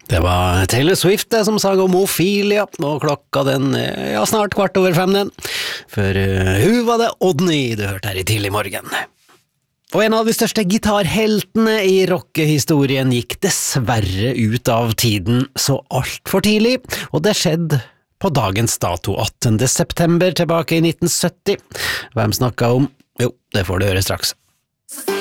Det var Taylor Swift det som sang om Ophelia, og klokka den, snart 4:15 den. For hun var det Odny du hørte her i tidlig morgen. Og en av de største gitarheltene i rockehistorien gikk dessverre ut av tiden så alt for tidlig, og det skjedde på dagens dato 18. september tilbake i 1970. Hvem snakket om? Jo, det får du høre straks.